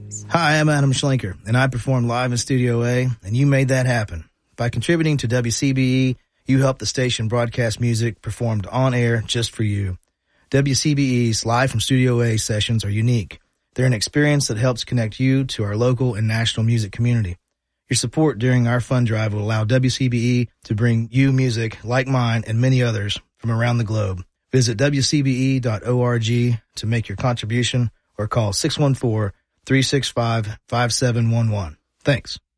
Hi, I'm Adam Schlenker, and I perform live in Studio A, and you made that happen. By contributing to WCBE, you help the station broadcast music performed on air just for you. WCBE's Live from Studio A sessions are unique. They're an experience that helps connect you to our local and national music community. Your support during our fund drive will allow WCBE to bring you music like mine and many others from around the globe. Visit WCBE.org to make your contribution or call 614-365-5711. Thanks.